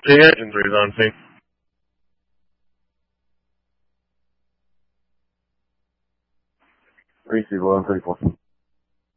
The engine 3 is on scene. Receive 134.